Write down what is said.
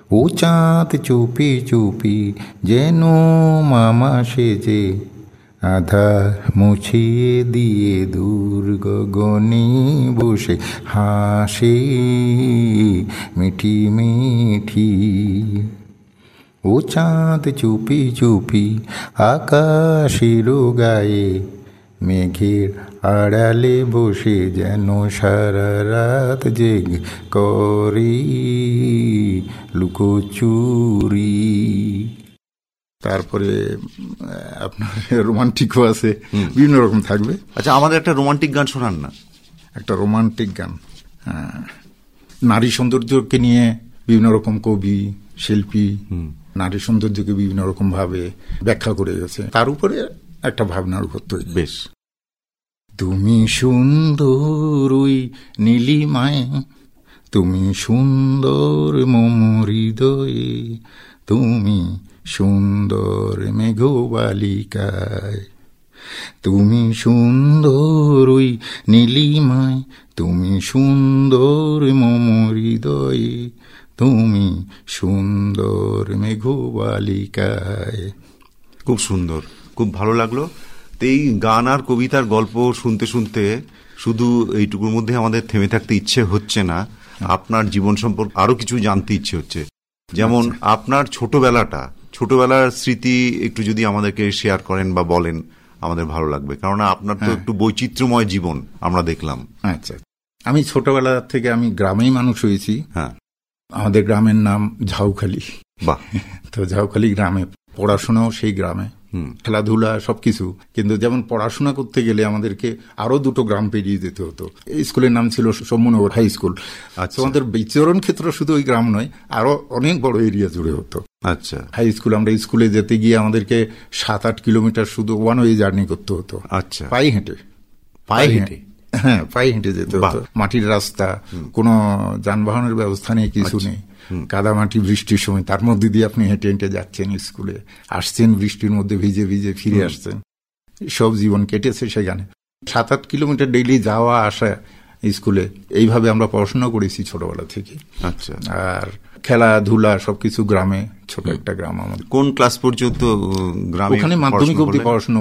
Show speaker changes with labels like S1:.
S1: ও চাঁদ চুপি চুপি যেন মামা সেজে আধার মুছিয়ে দিয়ে দূর গগনে বসে হাসে মিঠি মিঠি। ও চাঁদ চুপি চুপি আকাশের গায়ে মেঘের আড়ালে বসে যেন সারা রাত জেগ করে লুকোচুরি। তারপরে আপনার রোমান্টিকও আছে, বিভিন্ন রকম থাকবে।
S2: আচ্ছা, আমাদের একটা রোমান্টিক গান শোনান না।
S1: একটা রোমান্টিক গান, নারী সৌন্দর্যকে নিয়ে বিভিন্ন রকম কবি শিল্পী নারী সৌন্দর্যকে বিভিন্ন রকম ভাবে ব্যাখ্যা করে গেছে, তার উপরে একটা ভাবনার উপর তৈরি।
S2: বেশ।
S1: তুমি সুন্দর ওই নীলিমায়, তুমি সুন্দর মম হৃদয়ে, তুমি সুন্দর মেঘবালিকায়, তুমি সুন্দর ওই নীলিমায়, তুমি সুন্দর মম হৃদয়ে, তুমি সুন্দর মেঘবালিকায়।
S2: খুব সুন্দর, খুব ভালো লাগলো। তো এই গান আর কবিতার গল্প শুনতে শুনতে শুধু এইটুকুর মধ্যে আমাদের থেমে থাকতে ইচ্ছে হচ্ছে না, আপনার জীবন সম্পর্কে আরো কিছু জানতে ইচ্ছে হচ্ছে। যেমন আপনার ছোটবেলার স্মৃতি একটু যদি আমাদেরকে শেয়ার করেন বা বলেন, আমাদের ভালো লাগবে। কারণ আপনার তো একটু বৈচিত্র্যময় জীবন আমরা দেখলাম।
S1: আচ্ছা, আমি ছোটবেলা থেকে আমি গ্রামেই মানুষ হয়েছি।
S2: হ্যাঁ,
S1: আমাদের গ্রামের নাম ঝাউখালী।
S2: বাহ।
S1: তো ঝাউখালী গ্রামে, পড়াশোনাও সেই গ্রামে, খেলাধুলা সবকিছু। কিন্তু যেমন পড়াশোনা করতে গেলে আমাদেরকে আরো দুটো গ্রাম পেরিয়ে যেতে হতো। এই স্কুলের নাম ছিল সৌম্যনগর হাই স্কুল।
S2: আচ্ছা,
S1: আমাদের বিচরণ ক্ষেত্র শুধু ওই গ্রাম নয়, আরো অনেক বড় এরিয়া জুড়ে হতো।
S2: আচ্ছা,
S1: হাই স্কুল, আমরা স্কুলে যেতে গিয়ে আমাদেরকে 7-8 কিলোমিটার শুধু ওয়ান ওয়ে জার্নি করতে হতো।
S2: আচ্ছা,
S1: পায়ে হেঁটে। হ্যাঁ, পায়ে হেঁটে যেতে হতো। মাটির রাস্তা, কোনো যানবাহনের ব্যবস্থা নেই, কিছু নেই। কাদামাটি, বৃষ্টির সময় তার মধ্যে দিয়ে আপনি হেঁটে হেঁটে যাচ্ছেন স্কুলে, আসছেন বৃষ্টির মধ্যে ভিজে ভিজে, ফিরে আসছেন। সব জীবন কেটেছে সেখানে। 7-8 কিলোমিটার ডেইলি যাওয়া আসা স্কুলে, এইভাবে আমরা পড়াশোনা করেছি ছোটবেলা থেকে।
S2: আচ্ছা,
S1: আর খেলাধুলা সবকিছু গ্রামে, ছোট একটা গ্রাম আমাদের।
S2: কোন ক্লাস পর্যন্ত গ্রামে?
S1: ওখানে মাধ্যমিক অবধি পড়াশোনা